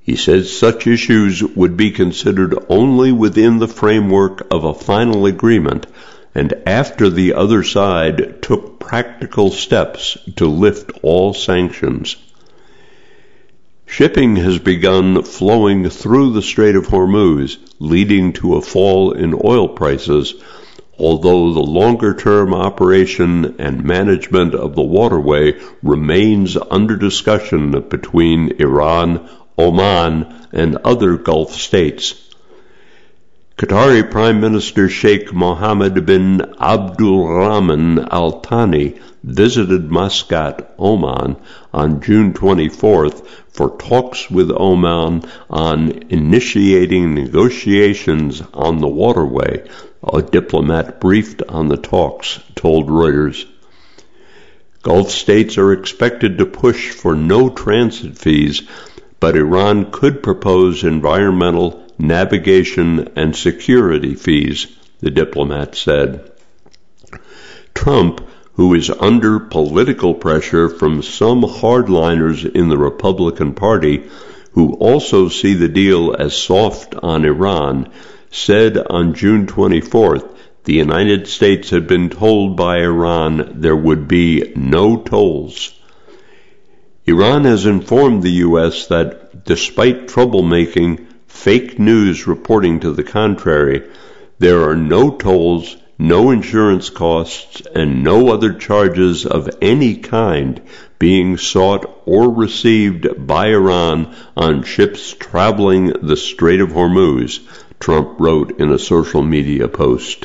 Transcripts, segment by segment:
He says such issues would be considered only within the framework of a final agreement and after the other side took practical steps to lift all sanctions. Shipping has begun flowing through the Strait of Hormuz, leading to a fall in oil prices, although the longer-term operation and management of the waterway remains under discussion between Iran, Oman, and other Gulf states. Qatari Prime Minister Sheikh Mohammed bin Abdulrahman Al Thani visited Muscat, Oman, on June 24th for talks with Oman on initiating negotiations on the waterway, a diplomat briefed on the talks told Reuters. Gulf states are expected to push for no transit fees, but Iran could propose environmental, navigation, and security fees, the diplomat said. Trump, who is under political pressure from some hardliners in the Republican Party, who also see the deal as soft on Iran, said on June 24th the United States had been told by Iran there would be no tolls. Iran has informed the U.S. that, despite troublemaking, fake news reporting to the contrary, there are no tolls, no insurance costs, and no other charges of any kind being sought or received by Iran on ships traveling the Strait of Hormuz, Trump wrote in a social media post.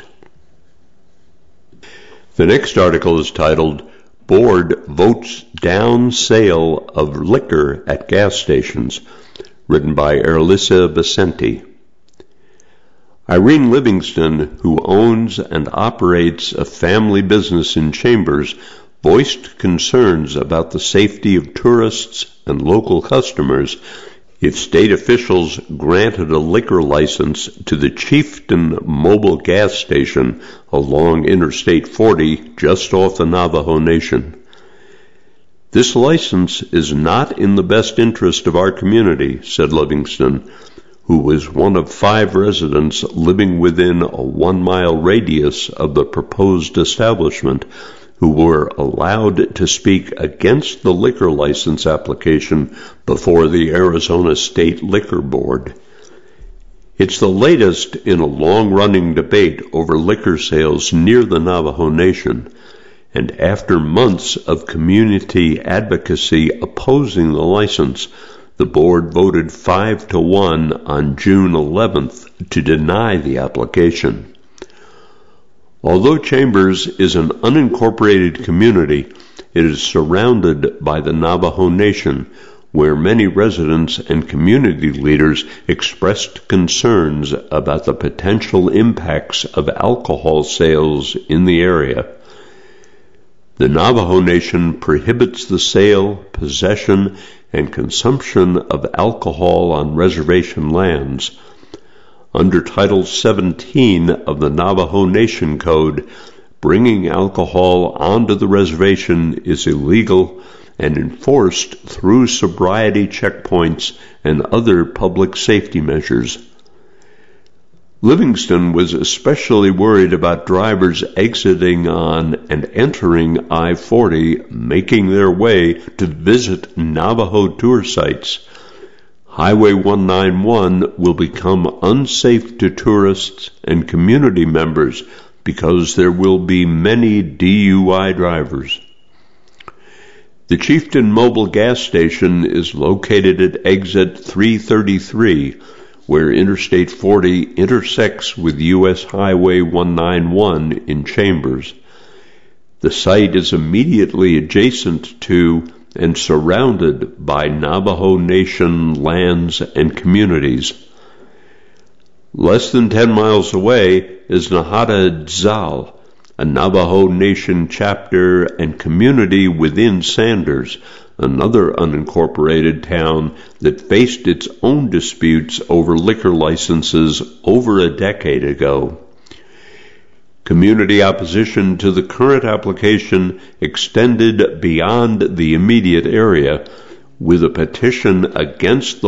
The next article is titled, Board Votes Down Sale of Liquor at Gas Stations, written by Erlissa Vicente. Irene Livingston, who owns and operates a family business in Chambers, voiced concerns about the safety of tourists and local customers if state officials granted a liquor license to the Chieftain Mobile Gas Station along Interstate 40 just off the Navajo Nation. This license is not in the best interest of our community, said Livingston, who was one of 5 residents living within a 1-mile radius of the proposed establishment, who were allowed to speak against the liquor license application before the Arizona State Liquor Board. It's the latest in a long-running debate over liquor sales near the Navajo Nation, and after months of community advocacy opposing the license, the board voted 5-1 on June 11th to deny the application. Although Chambers is an unincorporated community, it is surrounded by the Navajo Nation, where many residents and community leaders expressed concerns about the potential impacts of alcohol sales in the area. The Navajo Nation prohibits the sale, possession, and consumption of alcohol on reservation lands. Under Title 17 of the Navajo Nation Code, bringing alcohol onto the reservation is illegal and enforced through sobriety checkpoints and other public safety measures. Livingston was especially worried about drivers exiting on and entering I-40, making their way to visit Navajo tour sites. Highway 191 will become unsafe to tourists and community members because there will be many DUI drivers. The Chieftain Mobile Gas Station is located at exit 333, where Interstate 40 intersects with U.S. Highway 191 in Chambers. The site is immediately adjacent to and surrounded by Navajo Nation lands and communities. Less than 10 miles away is Nahata Zal, a Navajo Nation chapter and community within Sanders, another unincorporated town that faced its own disputes over liquor licenses over a decade ago. Community opposition to the current application extended beyond the immediate area, with a petition against the